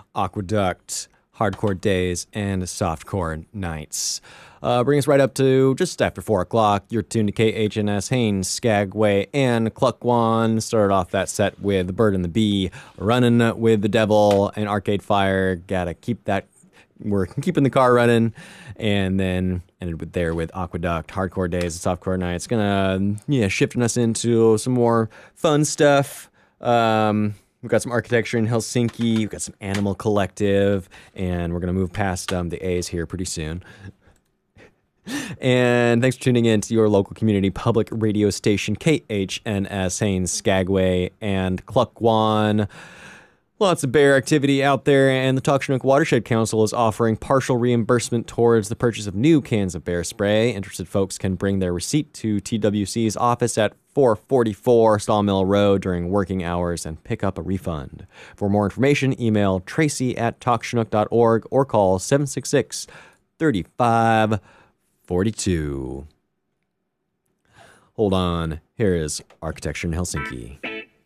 Aqueduct, Hardcore Days, and Softcore Nights. Bring us right up to just after 4 o'clock. You're tuned to KHNS, Haines, Skagway, and Cluckwan. Started off that set with The Bird and the Bee, Running with the Devil, and Arcade Fire. Gotta keep that. We're keeping the car running. And then ended with Aqueduct, Hardcore Days, and Softcore Nights. Gonna, shifting us into some more fun stuff. We've got some architecture in Helsinki. We've got some Animal Collective. And we're gonna move past the A's here pretty soon. And thanks for tuning in to your local community public radio station, KHNS, Haines, Skagway, and Cluckwan. Lots of bear activity out there, and the Takshunuk Watershed Council is offering partial reimbursement towards the purchase of new cans of bear spray. Interested folks can bring their receipt to TWC's office at 444 Sawmill Road during working hours and pick up a refund. For more information, email tracy@takshunuk.org or call 766-3542. Hold on, here is Architecture in Helsinki.